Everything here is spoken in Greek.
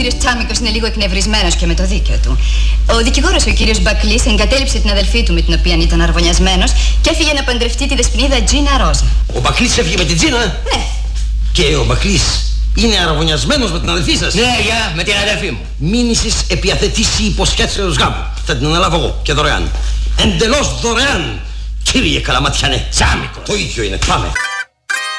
κύριος Τσάμικος είναι λίγο εκνευρισμένος και με το δίκαιο του. Ο δικηγόρος ο κύριος Μπακλής εγκατέλειψε την αδελφή του με την οποία ήταν αραβωνιασμένος και έφυγε να παντρευτεί τη δεσποινίδα Τζίνα Ρόζα. Ο Μπακλής έφυγε με την Τζίνα? Ναι. Και ο Μπακλής είναι αραβωνιασμένος με την αδελφή σας? Ναι, γεια, με την αδελφή μου. Μήνυσης επί αθετήσει υποσχέσεως γάμου. Θα την αναλάβω εγώ και δωρεάν. Εντελώς δωρεάν. Κύριε Καλαματιανέ. Τσάμικος. Το ίδιο είναι. Πάμε.